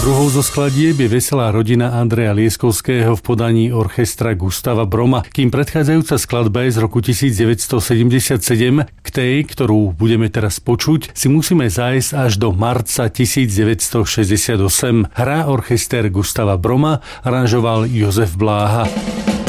Druhou zo skladieb je Veselá rodina Andreja Lieskovského v podaní orchestra Gustava Broma, kým predchádzajúca skladba je z roku 1977. K tej, ktorú budeme teraz počuť, si musíme zájsť až do marca 1968. Hrá orchester Gustava Broma, aranžoval Jozef Bláha.